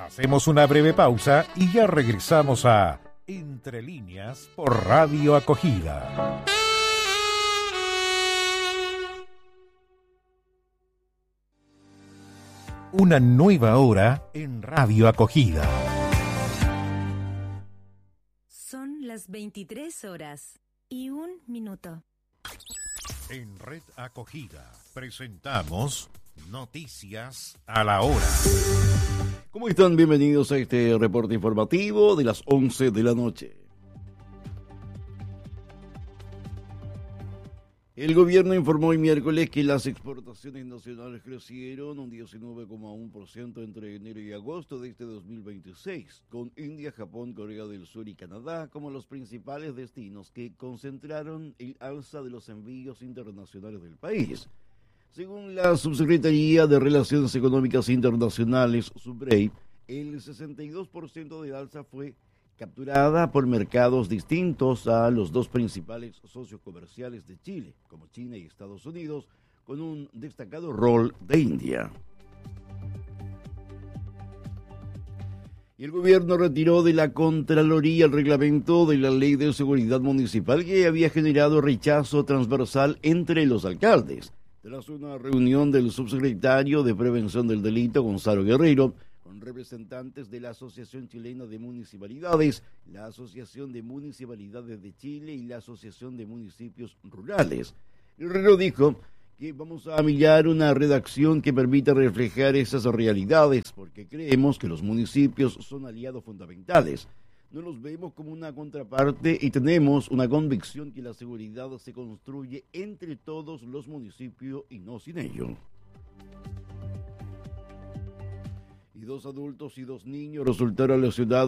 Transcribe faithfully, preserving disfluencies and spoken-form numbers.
Hacemos una breve pausa y ya regresamos a Entre Líneas por Radio Acogida. Una nueva hora en Radio Acogida. Son las veintitrés horas y un minuto. En Red Acogida presentamos Noticias a la Hora. ¿Cómo están? Bienvenidos a este reporte informativo de las once de la noche. El gobierno informó hoy miércoles que las exportaciones nacionales crecieron un diecinueve coma uno por ciento entre enero y agosto de este dos mil veintiséis, con India, Japón, Corea del Sur y Canadá como los principales destinos que concentraron el alza de los envíos internacionales del país. Según la Subsecretaría de Relaciones Económicas Internacionales, SUBREI, el sesenta y dos por ciento del alza fue capturada por mercados distintos a los dos principales socios comerciales de Chile, como China y Estados Unidos, con un destacado rol de India. Y el gobierno retiró de la Contraloría el reglamento de la Ley de Seguridad Municipal que había generado rechazo transversal entre los alcaldes. Tras una reunión del subsecretario de Prevención del Delito, Gonzalo Guerrero, con representantes de la Asociación Chilena de Municipalidades, la Asociación de Municipalidades de Chile y la Asociación de Municipios Rurales. Guerrero dijo que vamos a mirar una redacción que permita reflejar esas realidades, porque creemos que los municipios son aliados fundamentales. No los vemos como una contraparte y tenemos una convicción que la seguridad se construye entre todos los municipios y no sin ellos. Y dos adultos y dos niños resultaron lesionados